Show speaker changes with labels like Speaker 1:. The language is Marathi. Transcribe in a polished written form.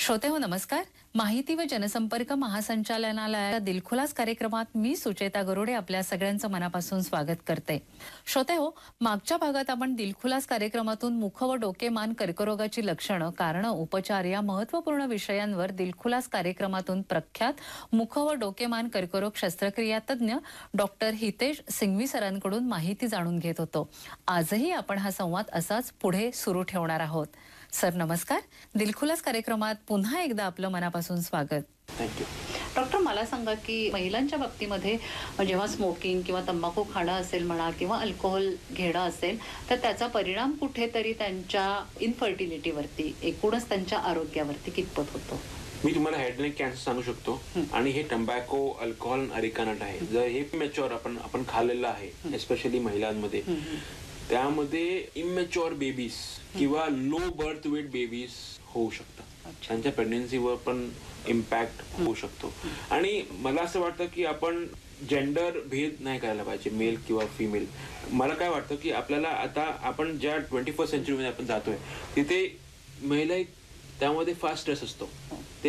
Speaker 1: श्रोते हो नमस्कार. माहिती व जनसंपर्क महासंचालनालयाच्या दिलखुलास कार्यक्रमात मी सुचेता गरुडे आपल्या सगळ्यांचं मनापासून स्वागत करते. श्रोते हो, मागच्या भागात आपण दिलखुलास कार्यक्रमातून मुख व डोकेमान कर्करोगाची लक्षणं, कारणं, उपचार या महत्त्वपूर्ण विषयांवर दिलखुलास कार्यक्रमातून प्रख्यात मुख व डोकेमान कर्करोग शस्त्रक्रिया तज्ञ डॉक्टर हितेश सिंघवी सरांकडून माहिती जाणून घेत होतो. आजही आपण हा संवाद असाच पुढे सुरू ठेवणार आहोत. सर नमस्कार. दिलखुलास कार्यक्रमात पुन्हा एकदा आपलं मनापासून स्वागत.
Speaker 2: थँक्यू.
Speaker 1: डॉक्टर मला सांगा की महिलांच्या बाबतीमध्ये जेव्हा स्मोकिंग किंवा तंबाखू खाणं असेल म्हणा किंवा अल्कोहोल घेणं असेल तर त्याचा परिणाम कुठेतरी त्यांच्या इनफर्टिलिटीवरती एकूणच त्यांच्या आरोग्यावरती कितपत होतो?
Speaker 2: मी तुम्हाला हेड नेक कॅन्सर सांगू शकतो. आणि हे टंबॅको, अल्कोहोल, अरिकानट आहे. जर हे मॅच्युअर आपण खाल्लेलं आहे एस्पेशली महिलांमध्ये, त्यामध्ये इमॅच्युअर बेबीज किंवा लो बर्थ वेट बेबीज होऊ शकतात. त्यांच्या प्रेग्नन्सीवर पण इम्पॅक्ट होऊ शकतो. आणि मला असं वाटतं की आपण जेंडर भेद नाही करायला पाहिजे, मेल किंवा फिमेल. मला काय वाटतं की आपल्याला आता आपण ज्या 21st सेंचुरीमध्ये आपण जातोय तिथे महिला त्यामध्ये फार स्ट्रेस असतो.